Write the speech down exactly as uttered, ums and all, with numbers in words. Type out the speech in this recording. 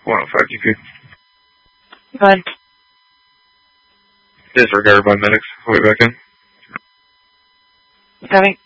one oh five D P. Go ahead. Disregarded by medics. I'll be back in. Copy.